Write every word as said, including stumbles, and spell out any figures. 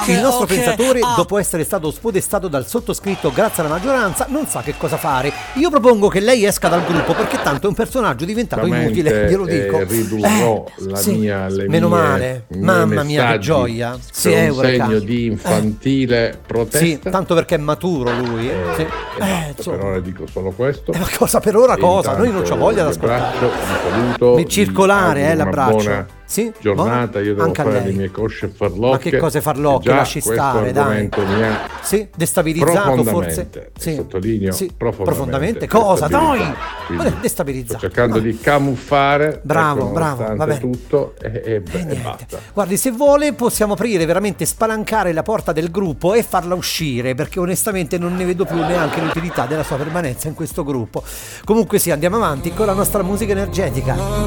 Il nostro pensatore, dopo essere stato spodestato dal sottoscritto grazie alla maggioranza, non sa che cosa fare. Io propongo che lei esca dal gruppo perché tanto è un personaggio diventato inutile, glielo dico. Eh, ridurrò eh, la sì. mia, le Meno mie, male, i miei mamma mia che gioia. Sì, per un eureka. segno di infantile eh. protesta. Sì, tanto perché è maturo lui. Eh, sì. eh, insomma. per ora dico solo questo. Eh, ma cosa per ora E cosa? Noi non intanto c'ho voglia di vi ascoltare. abbraccio, vi saluto, Mi circolare, vi eh, auguro l'abbraccio. una buona Sì? giornata, io devo Anche a fare lei. le mie cosce farlocche. Ma che cose farlocche, e già lasci stare, questo argomento dai. mi ha Sì, destabilizzato forse. profondamente, Sì. sottolineo Sì, profondamente, profondamente. Cosa? destabilizzato. Dai! Quindi Ma è destabilizzato. sto cercando Ah. di camuffare, Bravo, ecco, bravo, nonostante vabbè. tutto e, e, E e niente. basta. Guardi, se vuole possiamo aprire veramente, spalancare la porta del gruppo e farla uscire, perché onestamente non ne vedo più neanche l'utilità della sua permanenza in questo gruppo. Comunque sì, andiamo avanti con la nostra musica energetica.